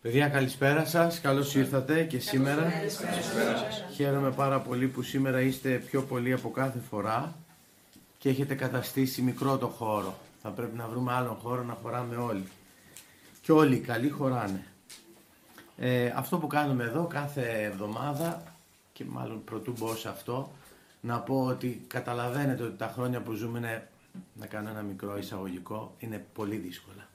Παιδιά, καλησπέρα σας, καλώς ήρθατε και σήμερα. Χαίρομαι πάρα πολύ που σήμερα είστε πιο πολλοί από κάθε φορά και έχετε καταστήσει μικρό το χώρο. Θα πρέπει να βρούμε άλλον χώρο να χωράμε όλοι. Και όλοι οι καλοί χωράνε. Αυτό που κάνουμε εδώ κάθε εβδομάδα, και μάλλον πρωτού μπω σε αυτό, να πω ότι καταλαβαίνετε ότι τα χρόνια που ζούμε είναι, να κάνω ένα μικρό εισαγωγικό, είναι πολύ δύσκολα.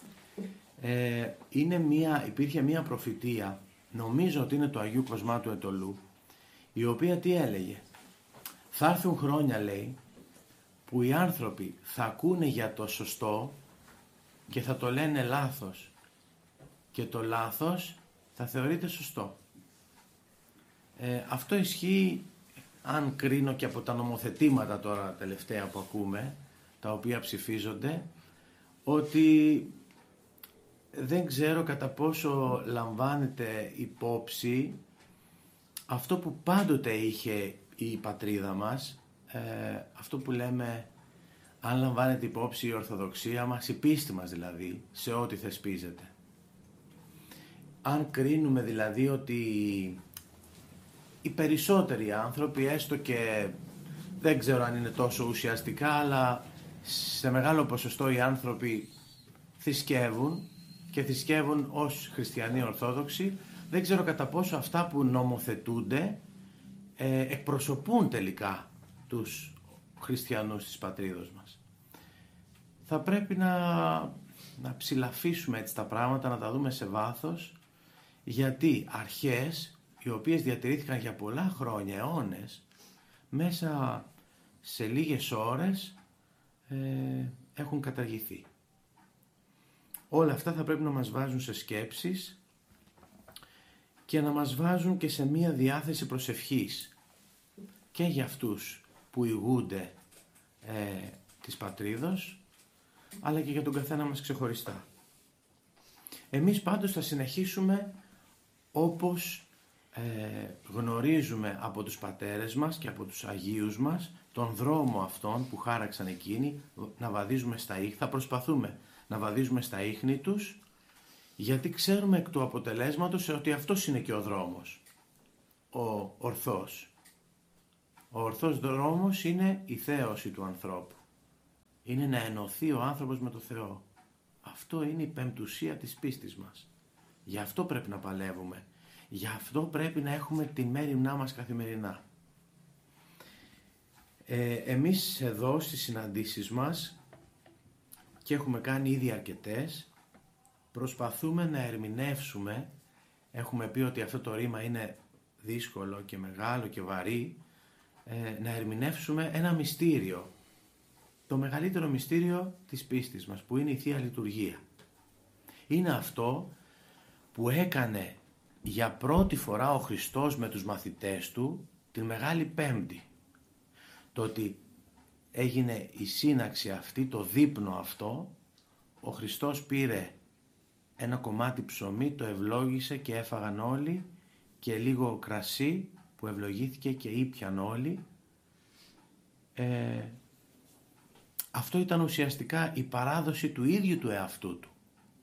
Υπήρχε μία προφητεία, νομίζω ότι είναι του Αγίου Κοσμά του Αιτωλού, η οποία τι έλεγε? Θα έρθουν χρόνια, λέει, που οι άνθρωποι θα ακούνε για το σωστό και θα το λένε λάθος και το λάθος θα θεωρείται σωστό. Αυτό ισχύει, αν κρίνω και από τα νομοθετήματα τώρα τελευταία που ακούμε, τα οποία ψηφίζονται, ότι δεν ξέρω κατά πόσο λαμβάνεται υπόψη αυτό που πάντοτε είχε η πατρίδα μας, αυτό που λέμε, αν λαμβάνεται υπόψη η Ορθοδοξία μας, η πίστη μας δηλαδή, σε ό,τι θεσπίζεται. Αν κρίνουμε δηλαδή ότι οι περισσότεροι άνθρωποι, έστω και δεν ξέρω αν είναι τόσο ουσιαστικά, αλλά σε μεγάλο ποσοστό οι άνθρωποι θρησκεύουν και θρησκεύουν ως χριστιανοί Ορθόδοξοι, δεν ξέρω κατά πόσο αυτά που νομοθετούνται εκπροσωπούν τελικά τους χριστιανούς της πατρίδος μας. Θα πρέπει να ψηλαφίσουμε έτσι τα πράγματα, να τα δούμε σε βάθος, γιατί αρχές οι οποίες διατηρήθηκαν για πολλά χρόνια, αιώνες, μέσα σε λίγες ώρες έχουν καταργηθεί. Όλα αυτά θα πρέπει να μας βάζουν σε σκέψεις και να μας βάζουν και σε μία διάθεση προσευχής και για αυτούς που ηγούνται της πατρίδος, αλλά και για τον καθένα μας ξεχωριστά. Εμείς πάντως θα συνεχίσουμε όπως γνωρίζουμε από τους πατέρες μας και από τους Αγίους μας τον δρόμο αυτόν που χάραξαν εκείνοι, να βαδίζουμε στα ίχνη, θα προσπαθούμε να βαδίζουμε στα ίχνη τους, γιατί ξέρουμε εκ του αποτελέσματος ότι αυτός είναι και ο δρόμος, ο ορθός. Ο ορθός δρόμος είναι η θέωση του ανθρώπου. Είναι να ενωθεί ο άνθρωπος με το Θεό. Αυτό είναι η πεμπτουσία της πίστης μας. Γι' αυτό πρέπει να παλεύουμε. Γι' αυτό πρέπει να έχουμε τη μέριμνά μας καθημερινά. Εμείς εδώ στις συναντήσεις μας, και έχουμε κάνει ήδη αρκετές, προσπαθούμε να ερμηνεύσουμε, έχουμε πει ότι αυτό το ρήμα είναι δύσκολο και μεγάλο και βαρύ, να ερμηνεύσουμε ένα μυστήριο, το μεγαλύτερο μυστήριο της πίστης μας, που είναι η Θεία Λειτουργία. Είναι αυτό που έκανε για πρώτη φορά ο Χριστός με τους μαθητές του την Μεγάλη Πέμπτη. Το ότι έγινε η σύναξη αυτή, το δείπνο αυτό, ο Χριστός πήρε ένα κομμάτι ψωμί, το ευλόγησε και έφαγαν όλοι, και λίγο κρασί που ευλογήθηκε και ήπιαν όλοι. Αυτό ήταν ουσιαστικά η παράδοση του ίδιου του εαυτού του,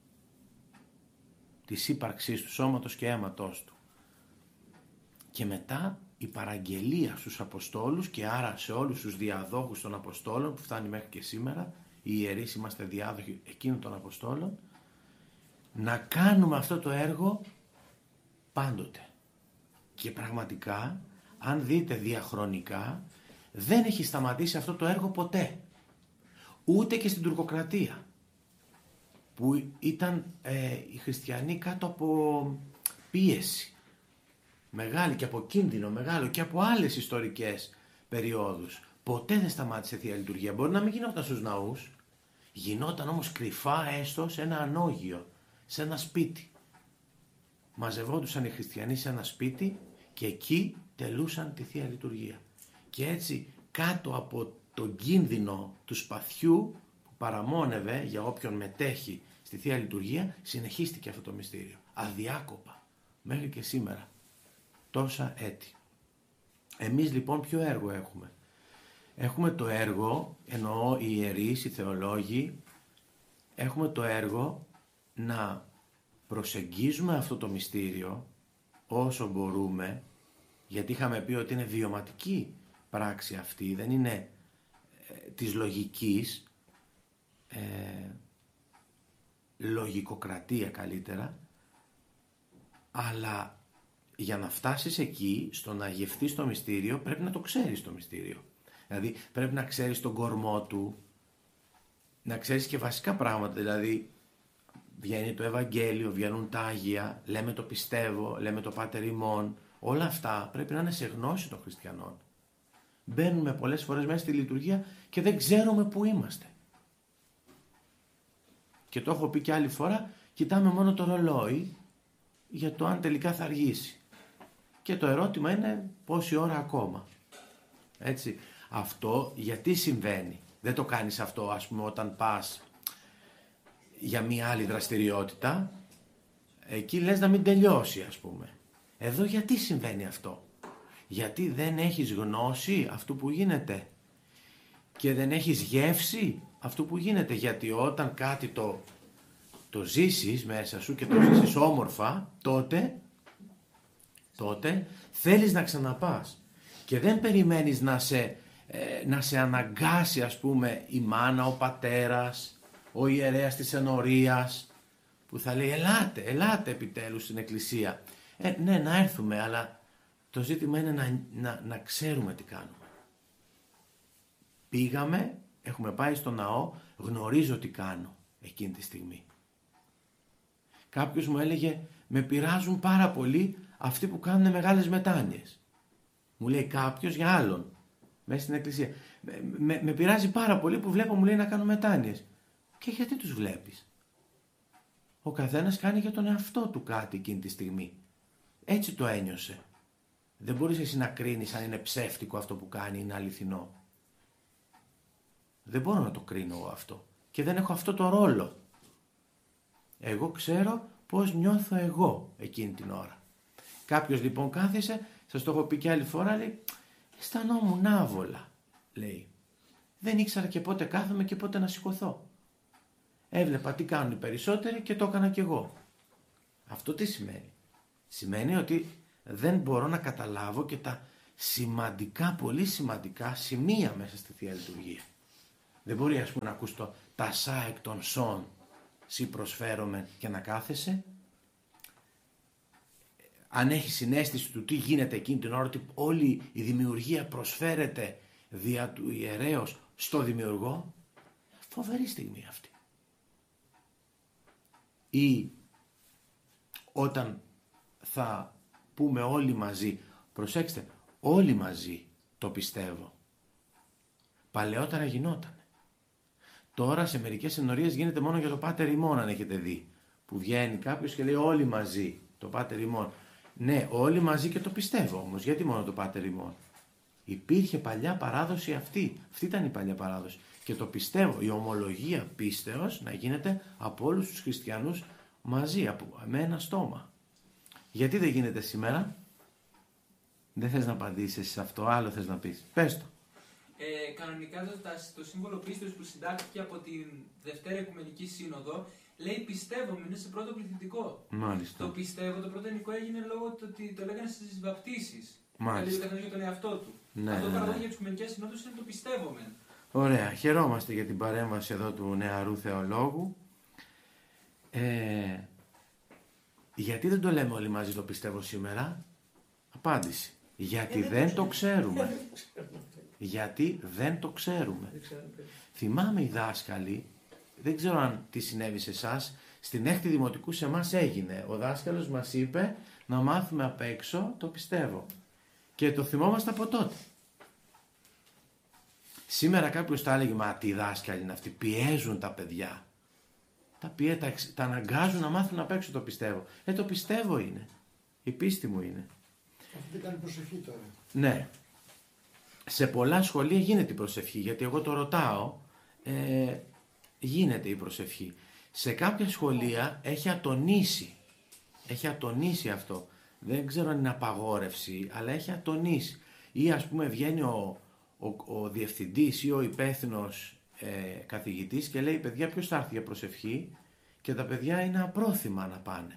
της ύπαρξής του, σώματος και αίματος του. Και μετά η παραγγελία στους Αποστόλους, και άρα σε όλους τους διαδόχους των Αποστόλων, που φτάνει μέχρι και σήμερα, οι ιερείς είμαστε διάδοχοι εκείνων των Αποστόλων, να κάνουμε αυτό το έργο πάντοτε. Και πραγματικά, αν δείτε διαχρονικά, δεν έχει σταματήσει αυτό το έργο ποτέ. Ούτε και στην τουρκοκρατία, που ήταν οι χριστιανοί κάτω από πίεση μεγάλη και από κίνδυνο μεγάλο και από άλλες ιστορικές περιόδους. Ποτέ δεν σταμάτησε Θεία Λειτουργία. Μπορεί να μην γινόταν στους ναούς, γινόταν όμως κρυφά, έστω σε ένα ανώγειο, σε ένα σπίτι. Μαζευόντουσαν οι χριστιανοί σε ένα σπίτι και εκεί τελούσαν τη Θεία Λειτουργία. Και έτσι, κάτω από τον κίνδυνο του σπαθιού που παραμόνευε για όποιον μετέχει στη Θεία Λειτουργία, συνεχίστηκε αυτό το μυστήριο αδιάκοπα μέχρι και σήμερα, τόσα έτη. Εμείς λοιπόν ποιο έργο έχουμε? Έχουμε το έργο, εννοώ οι ιερείς, οι θεολόγοι, έχουμε το έργο να προσεγγίζουμε αυτό το μυστήριο όσο μπορούμε, γιατί είχαμε πει ότι είναι βιωματική πράξη αυτή, δεν είναι της λογικής, λογικοκρατία καλύτερα, αλλά για να φτάσεις εκεί, στο να γευθείς το μυστήριο, πρέπει να το ξέρεις το μυστήριο. Δηλαδή πρέπει να ξέρεις τον κορμό του, να ξέρεις και βασικά πράγματα, δηλαδή βγαίνει το Ευαγγέλιο, βγαίνουν τα Άγια, λέμε το πιστεύω, λέμε το Πάτερ ημών, όλα αυτά πρέπει να είναι σε γνώση των χριστιανών. Μπαίνουμε πολλές φορές μέσα στη λειτουργία και δεν ξέρουμε που είμαστε. Και το έχω πει και άλλη φορά, κοιτάμε μόνο το ρολόι για το αν τελικά θα αργήσει. Και το ερώτημα είναι πόση ώρα ακόμα. Έτσι. Αυτό γιατί συμβαίνει. Δεν το κάνεις αυτό, ας πούμε, όταν πας για μια άλλη δραστηριότητα. Εκεί λες να μην τελειώσει, ας πούμε. Εδώ γιατί συμβαίνει αυτό. Γιατί δεν έχεις γνώση αυτού που γίνεται. Και δεν έχεις γεύση αυτού που γίνεται. Γιατί όταν κάτι το ζήσεις μέσα σου και το ζήσεις όμορφα, τότε θέλεις να ξαναπάς. Και δεν περιμένεις να σε αναγκάσει, ας πούμε, η μάνα, ο πατέρας, ο ιερέας της ενορίας, που θα λέει ελάτε επιτέλους στην εκκλησία. Ναι, να έρθουμε, αλλά το ζήτημα είναι να ξέρουμε τι κάνουμε. Πήγαμε, έχουμε πάει στο ναό, γνωρίζω τι κάνω εκείνη τη στιγμή. Κάποιος μου έλεγε, με πειράζουν πάρα πολύ αυτοί που κάνουν μεγάλες μετάνοιες. Μου λέει κάποιος για άλλον, μέσα στην εκκλησία. Με πειράζει πάρα πολύ που βλέπω, μου λέει, να κάνω μετάνοιες. Και γιατί τους βλέπεις. Ο καθένας κάνει για τον εαυτό του κάτι εκείνη τη στιγμή. Έτσι το ένιωσε. Δεν μπορείς εσύ να κρίνεις αν είναι ψεύτικο αυτό που κάνει ή είναι αληθινό. Δεν μπορώ να το κρίνω εγώ αυτό. Και δεν έχω αυτό το ρόλο. Εγώ ξέρω πώς νιώθω εγώ εκείνη την ώρα. Κάποιος λοιπόν κάθισε, σας το έχω πει και άλλη φορά, λέει, αισθανόμουν άβολα, λέει. Δεν ήξερα και πότε κάθομαι και πότε να σηκωθώ. Έβλεπα τι κάνουν οι περισσότεροι και το έκανα κι εγώ. Αυτό τι σημαίνει. Σημαίνει ότι δεν μπορώ να καταλάβω και τα σημαντικά, πολύ σημαντικά σημεία μέσα στη Θεία Λειτουργία. Δεν μπορεί, ας πούμε, να ακούς τα σα εκ των σών, σύ προσφέρομαι, και να κάθεσαι. Αν έχει συναίσθηση του τι γίνεται εκείνη την ώρα, ότι όλη η δημιουργία προσφέρεται δια του ιερέως στο δημιουργό, φοβερή στιγμή αυτή. Ή όταν θα πούμε όλοι μαζί, προσέξτε, όλοι μαζί το πιστεύω. Παλαιότερα γινόταν. Τώρα σε μερικές ενορίες γίνεται μόνο για το Πάτερ ημών, αν έχετε δει. Που βγαίνει κάποιος και λέει όλοι μαζί το Πάτερ ημών. Ναι, όλοι μαζί και το πιστεύω όμως. Γιατί μόνο το Πάτερ ημών. Υπήρχε παλιά παράδοση αυτή. Αυτή ήταν η παλιά παράδοση. Και το πιστεύω, η ομολογία πίστεως να γίνεται από όλους τους χριστιανούς μαζί, με ένα στόμα. Γιατί δεν γίνεται σήμερα. Δεν θες να απαντήσεις σε αυτό, άλλο θες να πεις. Πες το. Κανονικά το σύμβολο πίστεως που συντάχθηκε από τη Δευτέρα Οικουμενική Σύνοδο λέει πιστεύω, είναι σε πρώτο πληθυντικό. Μάλιστα. Το πιστεύω, το πρώτο ενικό έγινε λόγω του ότι το λέγανε στις βαπτίσεις. Μάλιστα. Δηλαδή για τον εαυτό του. Ναι, αυτό το παραδόχο για τις Οικουμενικές Συνόδους είναι το πιστεύομαι. Ωραία, χαιρόμαστε για την παρέμβαση εδώ του νεαρού θεολόγου. Γιατί δεν το λέμε όλοι μαζί το πιστεύω σήμερα. Απάντηση. Γιατί δεν το ξέρουμε. Γιατί δεν το ξέρουμε. Θυμάμαι οι δάσκαλοι, δεν ξέρω αν τι συνέβη σε εσάς, στην έκτη δημοτικού σε εμάς έγινε. Ο δάσκαλος μας είπε να μάθουμε απ' έξω το πιστεύω. Και το θυμόμαστε από τότε. Σήμερα κάποιος θα έλεγε, μα τι δάσκαλοι είναι αυτοί, πιέζουν τα παιδιά. Τα αναγκάζουν να μάθουν απ' έξω το πιστεύω. Το πιστεύω είναι. Η πίστη μου είναι. Αυτό δεν κάνει προσευχή τώρα. Ναι. Σε πολλά σχολεία γίνεται η προσευχή, γιατί εγώ το ρωτάω, γίνεται η προσευχή. Σε κάποια σχολεία έχει ατονίσει αυτό. Δεν ξέρω αν είναι απαγόρευση, αλλά έχει ατονίσει. Ή ας πούμε βγαίνει ο διευθυντής ή ο υπεύθυνος καθηγητής και λέει, παιδιά, ποιος θα έρθει για προσευχή, και τα παιδιά είναι απρόθυμα να πάνε.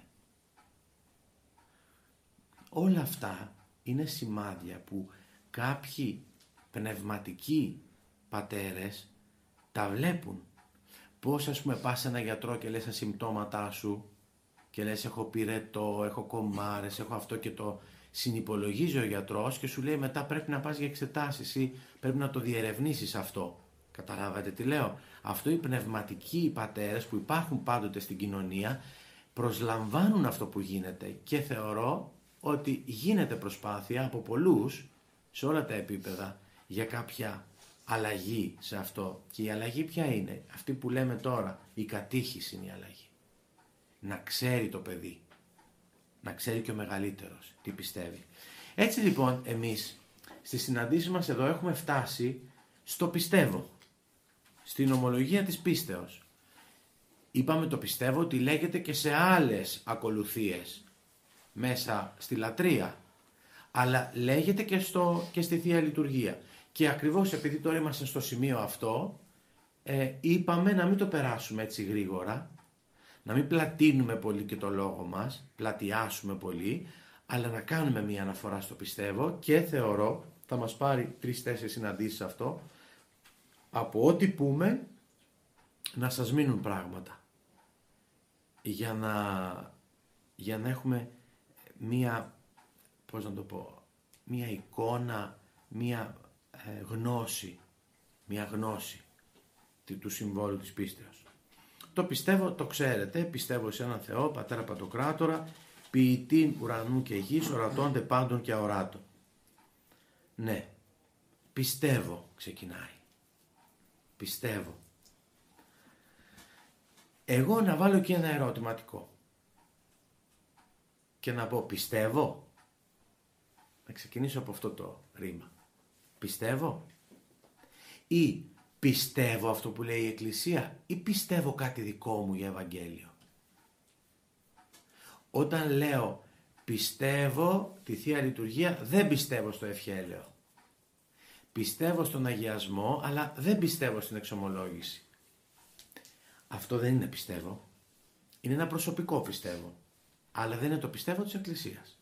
Όλα αυτά είναι σημάδια που κάποιοι πνευματικοί πατέρες τα βλέπουν. Πώς ας πούμε πας σε ένα γιατρό και λες τα συμπτώματά σου και λες έχω πυρετό, έχω κομμάρες, έχω αυτό και το συνυπολογίζει ο γιατρός και σου λέει μετά πρέπει να πας για εξετάσεις ή πρέπει να το διερευνήσεις αυτό. Καταλάβατε τι λέω? Αυτό οι πνευματικοί πατέρες που υπάρχουν πάντοτε στην κοινωνία προσλαμβάνουν αυτό που γίνεται και θεωρώ ότι γίνεται προσπάθεια από πολλούς σε όλα τα επίπεδα για κάποια αλλαγή σε αυτό. Και η αλλαγή ποια είναι? Αυτή που λέμε τώρα, η κατήχηση είναι η αλλαγή. Να ξέρει το παιδί, να ξέρει και ο μεγαλύτερος τι πιστεύει. Έτσι λοιπόν εμείς στις συναντήσεις μας εδώ έχουμε φτάσει στο πιστεύω, στην ομολογία της πίστεως. Είπαμε το πιστεύω ότι λέγεται και σε άλλες ακολουθίες μέσα στη λατρεία, αλλά λέγεται και στη Θεία Λειτουργία. Και ακριβώς επειδή τώρα είμαστε στο σημείο αυτό, είπαμε να μην το περάσουμε έτσι γρήγορα, να μην πλατείνουμε πολύ και το λόγο μας, πλατιάσουμε πολύ, αλλά να κάνουμε μια αναφορά στο πιστεύω και θεωρώ, θα μας πάρει 3-4 συναντήσεις αυτό, από ό,τι πούμε να σας μείνουν πράγματα για να έχουμε μία, πώς να το πω, μία εικόνα, μία γνώση του συμβόλου της πίστεως. Το πιστεύω, το ξέρετε, πιστεύω σε έναν Θεό, Πατέρα Παντοκράτορα, ποιητή ουρανού και γης, ορατώνται πάντων και αοράτων. Ναι, πιστεύω ξεκινάει. Πιστεύω. Εγώ να βάλω και ένα ερωτηματικό και να πω πιστεύω. Να ξεκινήσω από αυτό το ρήμα. Πιστεύω ή πιστεύω αυτό που λέει η Εκκλησία ή πιστεύω κάτι δικό μου για Ευαγγέλιο. Όταν λέω πιστεύω τη Θεία Λειτουργία δεν πιστεύω στο ευχέλαιο. Πιστεύω στον αγιασμό αλλά δεν πιστεύω στην εξομολόγηση. Αυτό δεν είναι πιστεύω. Είναι ένα προσωπικό πιστεύω. Αλλά δεν είναι το πιστεύω της Εκκλησίας.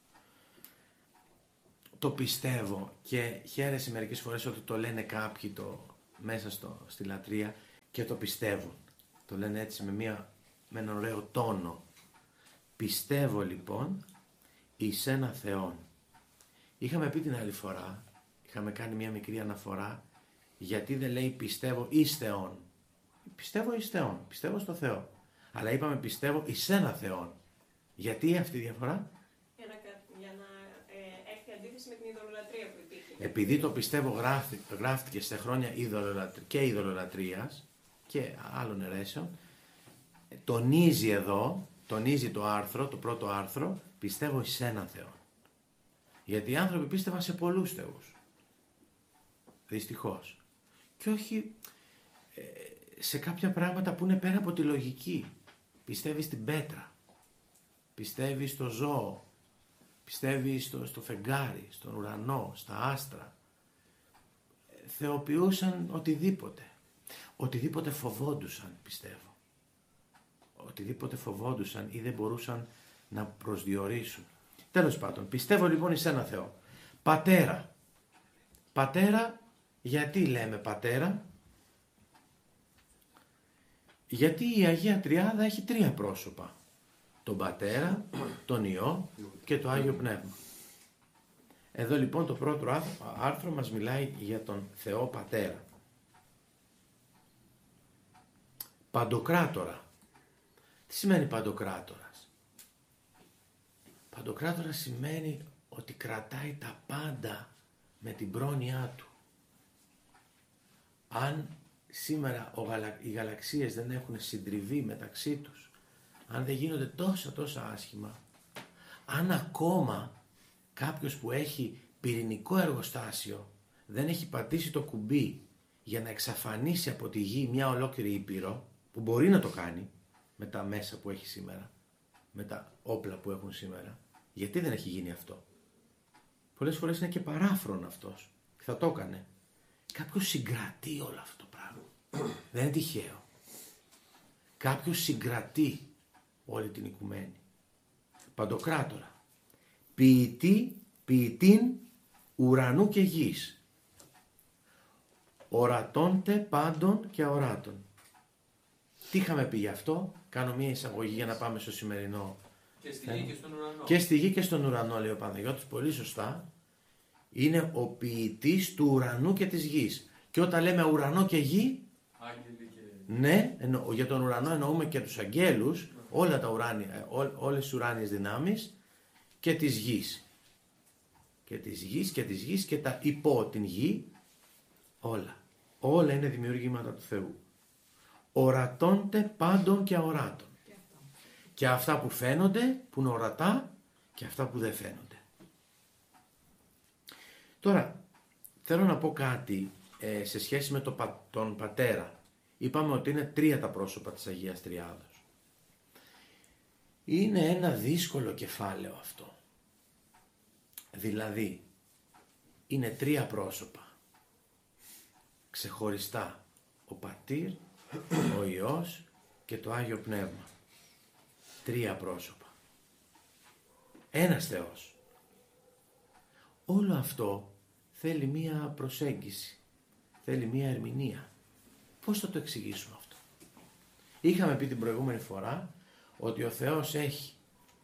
Το πιστεύω και χαίρεσαι μερικές φορές ότι το λένε κάποιοι μέσα στη λατρεία και το πιστεύουν. Το λένε έτσι με έναν ωραίο τόνο. Πιστεύω λοιπόν εις ένα Θεόν. Είχαμε πει την άλλη φορά, είχαμε κάνει μια μικρή αναφορά γιατί δεν λέει πιστεύω εις Θεόν. Πιστεύω εις Θεόν, πιστεύω στο Θεό. Αλλά είπαμε πιστεύω εις ένα Θεόν. Γιατί αυτή η διαφορά? Για να έχει αντίθεση με την ειδωλολατρία που υπήρχε. Επειδή το πιστεύω γράφτηκε σε χρόνια και ειδωλολατρίας και άλλων αιρέσεων, τονίζει το άρθρο, το πρώτο άρθρο, πιστεύω εις έναν Θεό. Γιατί οι άνθρωποι πίστευαν σε πολλούς θεούς. Δυστυχώς. Και όχι σε κάποια πράγματα που είναι πέρα από τη λογική. Πιστεύει στην πέτρα. Πιστεύει στο ζώο. Πιστεύει στο φεγγάρι, στον ουρανό, στα άστρα. Θεοποιούσαν οτιδήποτε. Οτιδήποτε φοβόντουσαν, πιστεύω. Οτιδήποτε φοβόντουσαν ή δεν μπορούσαν να προσδιορίσουν. Τέλος πάντων, πιστεύω λοιπόν εις ένα Θεό. Πατέρα. Πατέρα, γιατί λέμε πατέρα? Γιατί η Αγία Τριάδα έχει 3 πρόσωπα. Τον Πατέρα, τον Υιό και το Άγιο Πνεύμα. Εδώ λοιπόν το πρώτο άρθρο μας μιλάει για τον Θεό Πατέρα. Παντοκράτορα. Τι σημαίνει παντοκράτορας? Παντοκράτορας σημαίνει ότι κρατάει τα πάντα με την πρόνοιά του. Αν σήμερα οι γαλαξίες δεν έχουν συντριβεί μεταξύ τους, αν δεν γίνονται τόσα άσχημα, αν ακόμα κάποιος που έχει πυρηνικό εργοστάσιο δεν έχει πατήσει το κουμπί για να εξαφανίσει από τη γη μια ολόκληρη ήπειρο, που μπορεί να το κάνει με τα μέσα που έχει σήμερα, με τα όπλα που έχουν σήμερα, γιατί δεν έχει γίνει αυτό? Πολλές φορές είναι και παράφρον αυτός και θα το έκανε. Κάποιος συγκρατεί όλο αυτό το πράγμα. Δεν είναι τυχαίο. κάποιος συγκρατεί όλη την οικουμένη. Παντοκράτορα. Ποιητήν ουρανού και γης. Ορατώνται πάντων και αοράτων. Τι είχαμε πει γι' αυτό? Κάνω μια εισαγωγή για να πάμε στο σημερινό. Και στη γη και στον ουρανό. Και στη γη και στον ουρανό, λέει ο Παναγιώτης, πολύ σωστά. Είναι ο ποιητής του ουρανού και της γης. Και όταν λέμε ουρανό και γη, Άγγελοι και... ναι, για τον ουρανό εννοούμε και τους αγγέλους, όλα τα ουράνια, όλες τις ουράνιες δυνάμεις και της γης. Και της γης και τα υπό την γη, όλα. Όλα είναι δημιουργήματα του Θεού. Ορατώνται πάντων και αοράτων. Και αυτά που φαίνονται, που είναι ορατά, και αυτά που δεν φαίνονται. Τώρα, θέλω να πω κάτι σε σχέση με τον Πατέρα. Είπαμε ότι είναι 3 τα πρόσωπα της Αγίας Τριάδος. Είναι ένα δύσκολο κεφάλαιο αυτό. Δηλαδή, είναι 3 πρόσωπα. Ξεχωριστά. Ο Πατήρ, ο Υιός και το Άγιο Πνεύμα. 3 πρόσωπα. Ένας Θεός. Όλο αυτό θέλει μία προσέγγιση. Θέλει μία ερμηνεία. Πώς θα το εξηγήσουμε αυτό? Είχαμε πει την προηγούμενη φορά ότι ο Θεός έχει.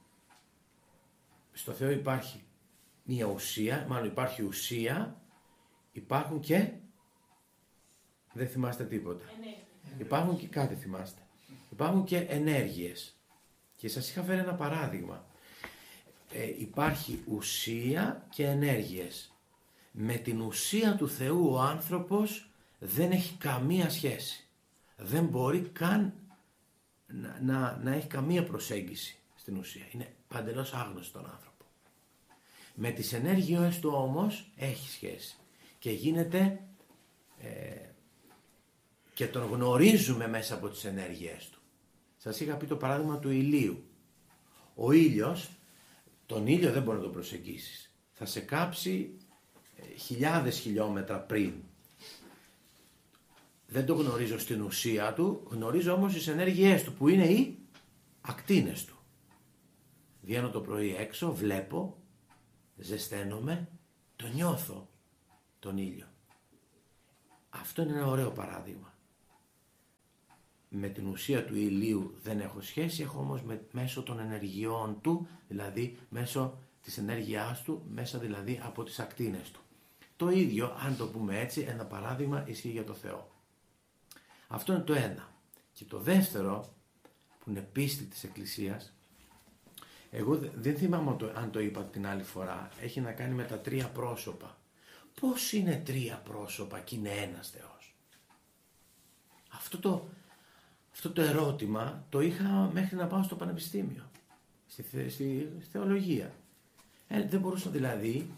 Στο Θεό υπάρχει μία ουσία, μάλλον υπάρχει ουσία, υπάρχουν και... Δεν θυμάστε τίποτα. Υπάρχουν και κάτι θυμάστε. Υπάρχουν και ενέργειες. Και σας είχα φέρει ένα παράδειγμα. Υπάρχει ουσία και ενέργειες. Με την ουσία του Θεού ο άνθρωπος δεν έχει καμία σχέση. Δεν μπορεί καν να έχει καμία προσέγγιση στην ουσία. Είναι παντελώς άγνωστο τον άνθρωπο. Με τις ενέργειες του όμως έχει σχέση. Και γίνεται... και τον γνωρίζουμε μέσα από τις ενέργειές του. Σας είχα πει το παράδειγμα του ηλίου. Ο ήλιος, τον ήλιο δεν μπορεί να τον προσεγγίσεις. Θα σε κάψει χιλιάδες χιλιόμετρα πριν. Δεν το γνωρίζω στην ουσία του, γνωρίζω όμως τις ενέργειές του, που είναι οι ακτίνες του. Βγαίνω το πρωί έξω, βλέπω, ζεσταίνομαι, το νιώθω τον ήλιο. Αυτό είναι ένα ωραίο παράδειγμα. Με την ουσία του ηλίου δεν έχω σχέση, έχω όμως μέσω των ενεργειών του, δηλαδή μέσω της ενέργειάς του, μέσα δηλαδή από τις ακτίνες του. Το ίδιο, αν το πούμε έτσι, ένα παράδειγμα ισχύει για το Θεό. Αυτό είναι το ένα. Και το δεύτερο, που είναι πίστη της Εκκλησίας, εγώ δεν θυμάμαι αν το είπα την άλλη φορά, έχει να κάνει με τα 3 πρόσωπα. Πώς είναι 3 πρόσωπα και είναι ένας Θεός? Αυτό το ερώτημα το είχα μέχρι να πάω στο πανεπιστήμιο, στη θεολογία. Δεν μπορούσα δηλαδή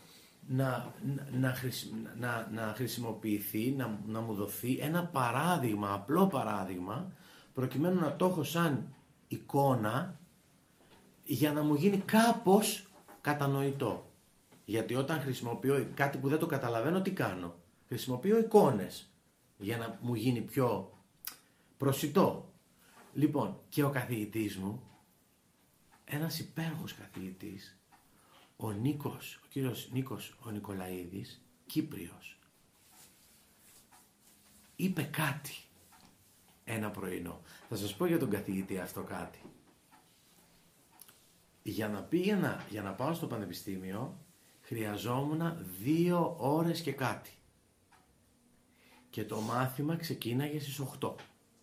να χρησιμοποιηθεί, να μου δοθεί ένα παράδειγμα, απλό παράδειγμα, προκειμένου να το έχω σαν εικόνα για να μου γίνει κάπως κατανοητό. Γιατί όταν χρησιμοποιώ κάτι που δεν το καταλαβαίνω, τι κάνω? Χρησιμοποιώ εικόνες για να μου γίνει πιο προσιτό. Λοιπόν, και ο καθηγητής μου, ένας υπέροχος καθηγητής, ο κύριος Νίκος ο Νικολαίδης, Κύπριος, είπε κάτι ένα πρωινό. Θα σας πω για τον καθηγητή αυτό κάτι. Για να πάω στο πανεπιστήμιο, χρειαζόμουν 2 ώρες και κάτι. Και το μάθημα ξεκίναγε στις 8.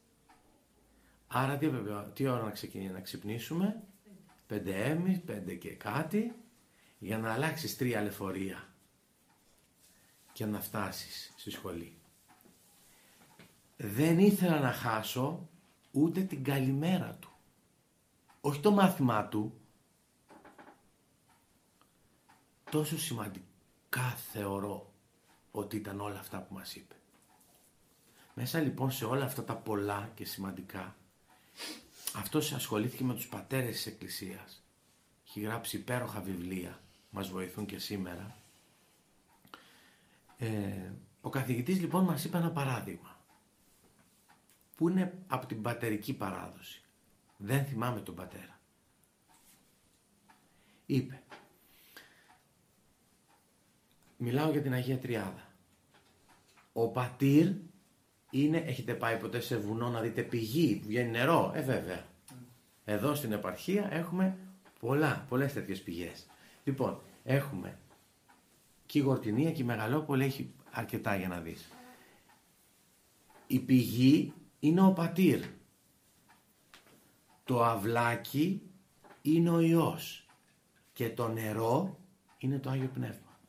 Άρα τι ώρα να ξυπνήσουμε? 5 και κάτι, για να αλλάξεις 3 λεωφορεία και να φτάσεις στη σχολή. Δεν ήθελα να χάσω ούτε την καλημέρα του. Όχι το μάθημά του. Τόσο σημαντικά θεωρώ ότι ήταν όλα αυτά που μας είπε. Μέσα λοιπόν σε όλα αυτά τα πολλά και σημαντικά, αυτός ασχολήθηκε με τους πατέρες της Εκκλησίας. Έχει γράψει υπέροχα βιβλία, μας βοηθούν και σήμερα. Ο καθηγητής λοιπόν μας είπε ένα παράδειγμα. που είναι από την πατερική παράδοση. Δεν θυμάμαι τον πατέρα. Είπε, μιλάω για την Αγία Τριάδα. Ο πατήρ είναι, έχετε πάει ποτέ σε βουνό να δείτε πηγή που βγαίνει νερό? Βέβαια. Εδώ στην επαρχία έχουμε πολλές τέτοιες πηγές. Λοιπόν, έχουμε και η Γορτινία και η Μεγαλόπολη έχει αρκετά για να δεις. Η πηγή είναι ο πατήρ. Το αυλάκι είναι ο Υιός. Και το νερό είναι το Άγιο Πνεύμα.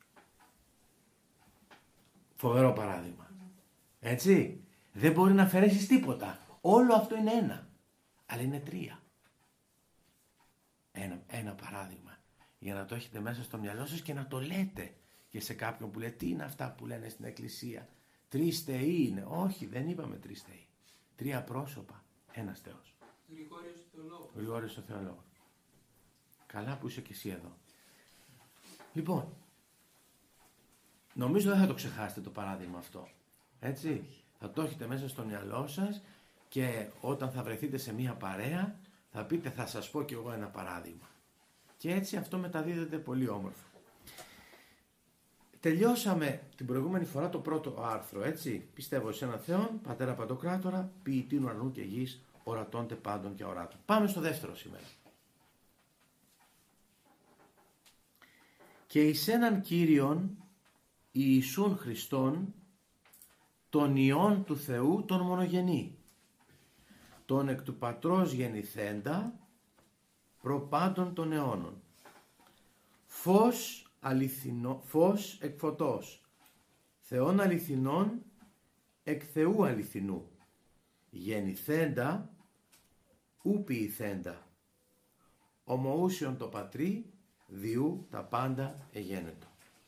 Φοβερό παράδειγμα. Έτσι. Δεν μπορεί να αφαιρέσεις τίποτα. Όλο αυτό είναι ένα. Αλλά είναι τρία. Ένα παράδειγμα. Για να το έχετε μέσα στο μυαλό σας και να το λέτε και σε κάποιον που λέει τι είναι αυτά που λένε στην εκκλησία. 3 θεοί είναι. Όχι, δεν είπαμε 3 θεοί. 3 πρόσωπα. Ένας Θεός. Γρηγόριος ο Θεολόγος. Καλά που είσαι και εσύ εδώ. Λοιπόν, νομίζω δεν θα το ξεχάσετε το παράδειγμα αυτό. Έτσι. Θα το έχετε μέσα στο μυαλό σας και όταν θα βρεθείτε σε μια παρέα θα πείτε θα σας πω κι εγώ ένα παράδειγμα. Και έτσι αυτό μεταδίδεται πολύ όμορφα. Τελειώσαμε την προηγούμενη φορά το πρώτο άρθρο, έτσι. Πιστεύω σε έναν Θεόν, Πατέρα Παντοκράτορα, ποιητήν ουρανού και γης, ορατώνται πάντων και αοράτων. Πάμε στο δεύτερο σήμερα. Και εις έναν Κύριον Ιησούν Χριστόν, τον Υιόν του Θεού τον μονογενή, τον εκ του Πατρός γεννηθέντα, προπάντων των αιώνων, φως εκ φωτός, Θεόν αληθινών εκ Θεού αληθινού, γεννηθέντα ου ποιηθέντα, ομοούσιον το Πατρί, διού τα πάντα εγένετο.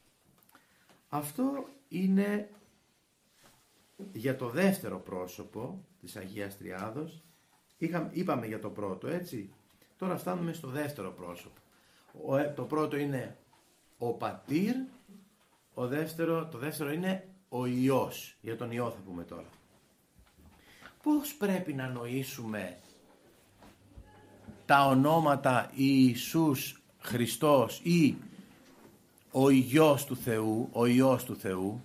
Αυτό είναι για το δεύτερο πρόσωπο της Αγίας Τριάδος. Είπαμε για το πρώτο, έτσι. Τώρα φτάνουμε στο δεύτερο πρόσωπο. Το πρώτο είναι ο Πατήρ, το δεύτερο είναι ο Υιός. Για τον Υιό θα πούμε τώρα. Πώς πρέπει να νοήσουμε τα ονόματα Ιησούς Χριστός ή ο Υιός του Θεού, ο Υιός του Θεού?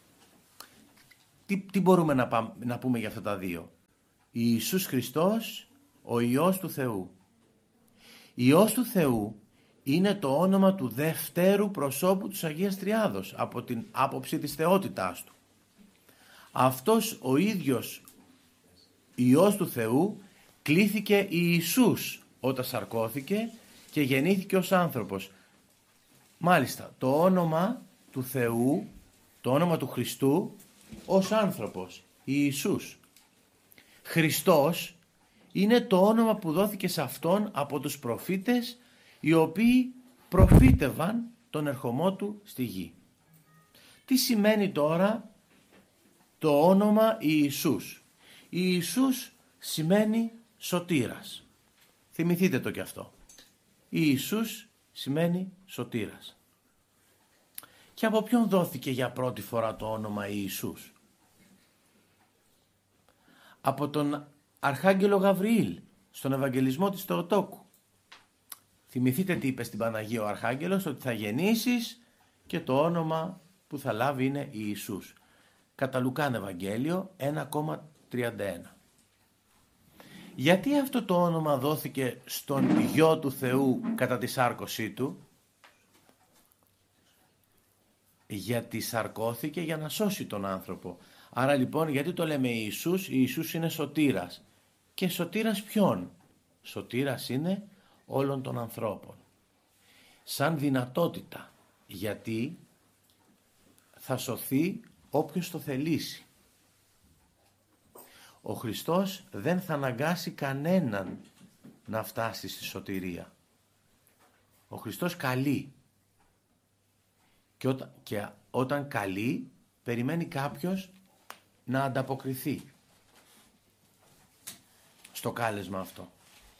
Τι μπορούμε να πούμε για αυτά τα δύο? Ιησούς Χριστός, ο Υιός του Θεού. Υιός του Θεού είναι το όνομα του δευτέρου προσώπου της Αγίας Τριάδος από την άποψη της θεότητάς του. Αυτός ο ίδιος Υιός του Θεού κλήθηκε Ιησούς όταν σαρκώθηκε και γεννήθηκε ως άνθρωπος. Μάλιστα, το όνομα του Θεού, το όνομα του Χριστού ως άνθρωπος, Ιησούς. Χριστός είναι το όνομα που δόθηκε σε Αυτόν από τους προφήτες, οι οποίοι προφήτευαν τον ερχομό Του στη γη. Τι σημαίνει τώρα το όνομα Ιησούς? Ιησούς σημαίνει σωτήρας. Θυμηθείτε το κι αυτό. Ιησούς σημαίνει σωτήρας. Και από ποιον δόθηκε για πρώτη φορά το όνομα Ιησούς? Από τον Αρχάγγελο Γαβριήλ στον Ευαγγελισμό της Θεοτόκου. Θυμηθείτε τι είπε στην Παναγία ο Αρχάγγελος, ότι θα γεννήσεις και το όνομα που θα λάβει είναι Ιησούς. Κατά Λουκάν Ευαγγέλιο 1,31. Γιατί αυτό το όνομα δόθηκε στον Υιό του Θεού κατά τη σάρκωσή Του? Γιατί σαρκώθηκε για να σώσει τον άνθρωπο. Άρα λοιπόν γιατί το λέμε Ιησούς? Ιησούς είναι σωτήρας. Και σωτήρας ποιον? Σωτήρας είναι όλων των ανθρώπων. Σαν δυνατότητα. Γιατί θα σωθεί όποιος το θελήσει. Ο Χριστός δεν θα αναγκάσει κανέναν να φτάσει στη σωτηρία. Ο Χριστός καλεί. Και όταν καλεί, περιμένει κάποιος να ανταποκριθεί στο κάλεσμα αυτό.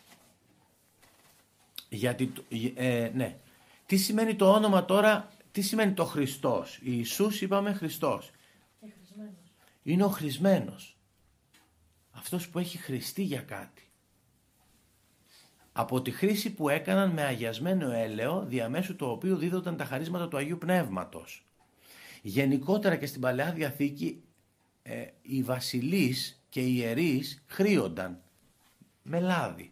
Γιατί, ναι. Τι σημαίνει το όνομα τώρα, τι σημαίνει το Χριστός? Ιησούς είπαμε Χριστός. Είναι ο χρησμένος. αυτός που έχει χρηστεί για κάτι. Από τη χρήση που έκαναν με αγιασμένο έλαιο, διαμέσου του οποίου δίδονταν τα χαρίσματα του Αγίου Πνεύματος. Γενικότερα και στην Παλαιά Διαθήκη οι βασιλείς και οι ιερείς χρήονταν με λάδι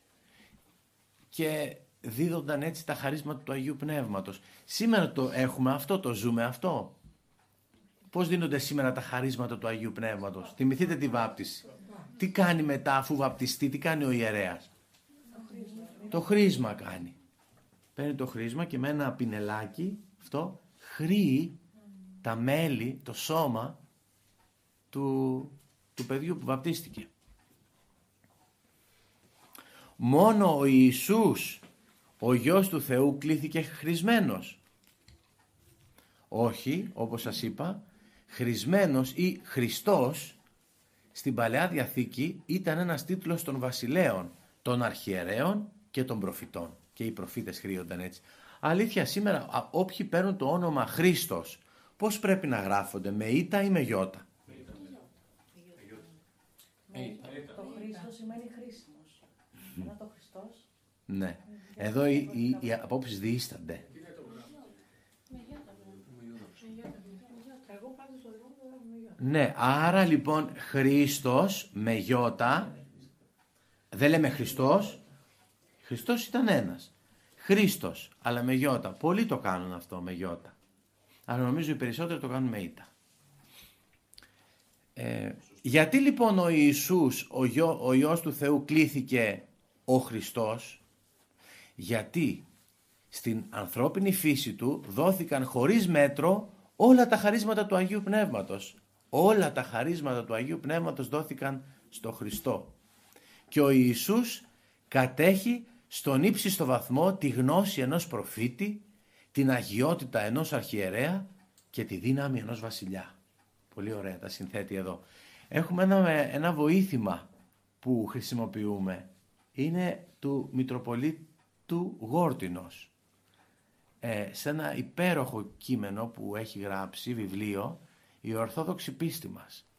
και δίδονταν έτσι τα χαρίσματα του Αγίου Πνεύματος. Σήμερα το έχουμε αυτό, το ζούμε αυτό. Πώς δίνονται σήμερα τα χαρίσματα του Αγίου Πνεύματος? Θυμηθείτε τη βάπτιση. Τι κάνει μετά αφού βαπτιστεί, τι κάνει ο ιερέας? Το χρήσμα κάνει. Παίρνει το χρήσμα και με ένα πινελάκι αυτό χρύει τα μέλη, το σώμα του παιδιού που βαπτίστηκε. Μόνο ο Ιησούς, ο Υιός του Θεού, κλήθηκε χρησμένος. Όχι, όπως σας είπα, χρησμένος ή Χριστός στην Παλαιά Διαθήκη ήταν ένας τίτλος των βασιλέων, των αρχιερέων και των προφητών. Και οι προφήτες χρήονταν έτσι. Αλήθεια, σήμερα όποιοι παίρνουν το όνομα Χρήστος, πώς πρέπει να γράφονται, με ήττα ή με γιώτα? Το Χρήστος σημαίνει χρήσιμος. Ενώ το Χριστός. Ναι. Εδώ οι απόψεις διείστανται. Εγώ πάντως το δικό μου το γράφω με γιώτα. Ναι, άρα λοιπόν Χρήστος με γιώτα, δεν λέμε Χριστός, Χριστός ήταν ένας. Χρήστος, αλλά με γιώτα. Πολλοί το κάνουν αυτό με γιώτα. Αλλά νομίζω οι περισσότεροι το κάνουν με ήττα. Γιατί λοιπόν ο Ιησούς, ο Υιός του Θεού, κλήθηκε ο Χριστός? Γιατί στην ανθρώπινη φύση του δόθηκαν χωρίς μέτρο όλα τα χαρίσματα του Αγίου Πνεύματος. Όλα τα χαρίσματα του Αγίου Πνεύματος δόθηκαν στο Χριστό. Και ο Ιησούς κατέχει στον ύψιστο βαθμό τη γνώση ενός προφήτη, την αγιότητα ενός αρχιερέα και τη δύναμη ενός βασιλιά. Πολύ ωραία τα συνθέτει εδώ. Έχουμε ένα βοήθημα που χρησιμοποιούμε. Είναι του Μητροπολίτου Γόρτινος. Σε ένα υπέροχο κείμενο που έχει γράψει, βιβλίο, η Ορθόδοξη πίστη μας.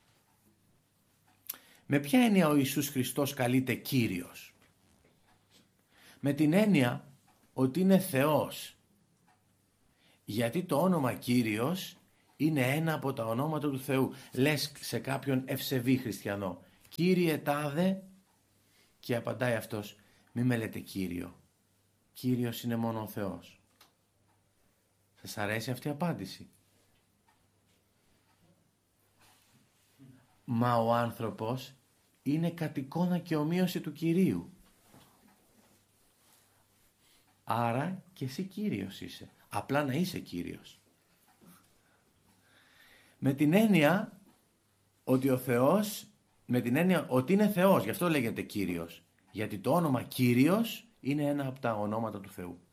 Με ποια έννοια ο Ιησούς Χριστός καλείται Κύριος? Με την έννοια ότι είναι Θεός. Γιατί το όνομα Κύριος είναι ένα από τα ονόματα του Θεού. Λες σε κάποιον ευσεβή χριστιανό, Κύριε τάδε, και απαντάει αυτός, μη με λέτε Κύριο. Κύριος είναι μόνο ο Θεός. Σας αρέσει αυτή η απάντηση? Μα ο άνθρωπος είναι κατ' εικόνα και ομοίωση του Κυρίου. Άρα και εσύ Κύριος είσαι. Απλά να είσαι Κύριος. Με την έννοια ότι ο Θεός, με την έννοια ότι είναι Θεός, γι' αυτό λέγεται Κύριος. Γιατί το όνομα Κύριος είναι ένα από τα ονόματα του Θεού.